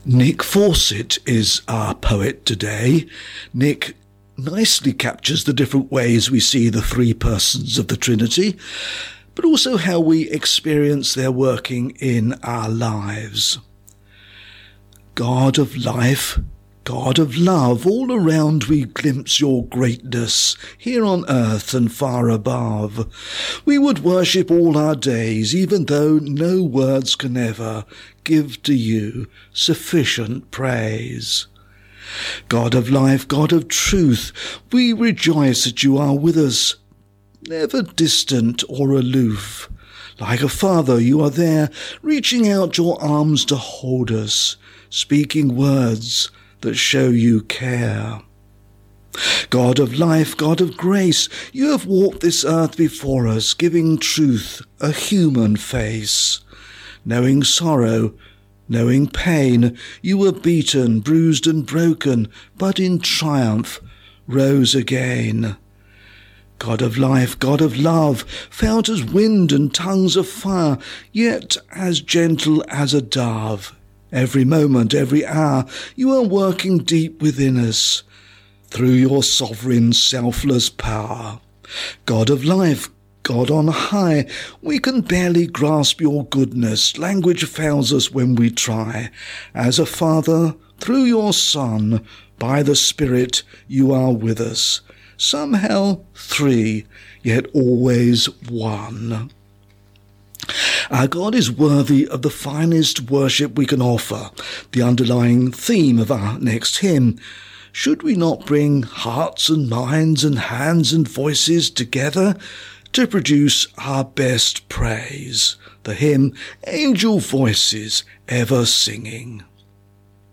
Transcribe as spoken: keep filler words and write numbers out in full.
Nick Fawcett is our poet today. Nick nicely captures the different ways we see the three persons of the Trinity, but also how we experience their working in our lives. God of life, God of love, all around we glimpse your greatness, here on earth and far above. We would worship all our days, even though no words can ever give to you sufficient praise. God of life, God of truth, we rejoice that you are with us, never distant or aloof. Like a father, you are there, reaching out your arms to hold us, speaking words that show you care. God of life, God of grace, you have walked this earth before us, giving truth a human face. Knowing sorrow, knowing pain, you were beaten, bruised and broken, but in triumph rose again. God of life, God of love, felt as wind and tongues of fire, yet as gentle as a dove. Every moment, every hour, you are working deep within us, through your sovereign, selfless power. God of life, God on high, we can barely grasp your goodness. Language fails us when we try. As a Father, through your Son, by the Spirit, you are with us. Somehow three, yet always one. Our God is worthy of the finest worship we can offer, the underlying theme of our next hymn. Should we not bring hearts and minds and hands and voices together to produce our best praise? The hymn, Angel Voices Ever Singing.